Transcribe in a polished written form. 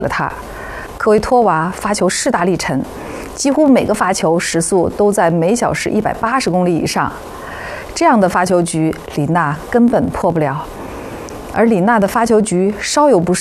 了他。科维托娃发球势大力沉，几乎每个发球时速都在每小时180公里以上。这样的发球局，李娜根本破不了。而李娜的发球局稍有不慎，